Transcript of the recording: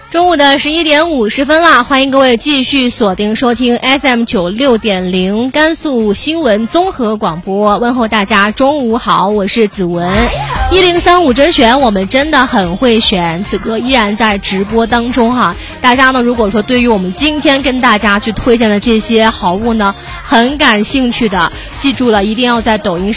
中午的11点50分了，欢迎各位继续锁定收听 FM 96.0甘肃新闻综合广播，问候大家中午好，我是子文。1035甄选我们真的很会选，此刻依然在直播当中哈。大家呢，如果说对于我们今天跟大家去推荐的这些好物呢很感兴趣的，记住了，一定要在抖音上